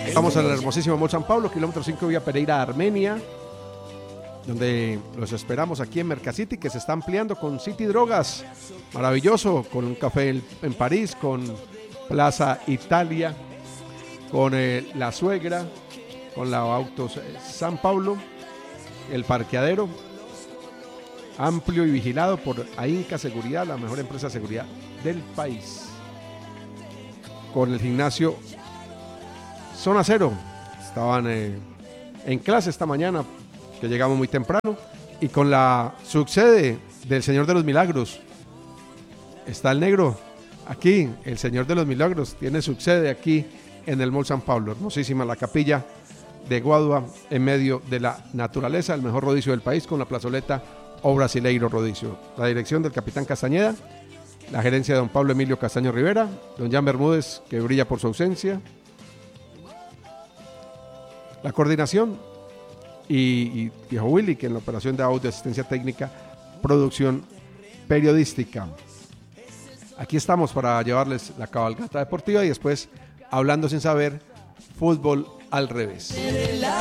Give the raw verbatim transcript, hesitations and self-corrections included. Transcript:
Vamos al hermosísimo Mall San Pablo, kilómetro cinco, vía Pereira, Armenia, donde los esperamos aquí en Mercacity, que se está ampliando con City Drogas, maravilloso, con un café en, en París, con Plaza Italia, con eh, La Suegra, con la Autos eh, San Pablo, el parqueadero, amplio y vigilado por AINCA Seguridad, la mejor empresa de seguridad del país, con el gimnasio Zona Cero. Estaban eh, en clase esta mañana, que llegamos muy temprano, y con la subsede del Señor de los Milagros. Está el negro aquí, el Señor de los Milagros tiene subsede aquí en el Mall San Pablo. Hermosísima la capilla de Guadua, en medio de la naturaleza, el mejor rodicio del país, con la plazoleta O Brasileiro Rodicio. La dirección del capitán Castañeda, la gerencia de don Pablo Emilio Castaño Rivera, don Jan Bermúdez, que brilla por su ausencia, la coordinación, y, y viejo Willy, que en la operación de audio, asistencia técnica, producción periodística. Aquí estamos para llevarles la cabalgata deportiva y después, hablando sin saber, fútbol al revés.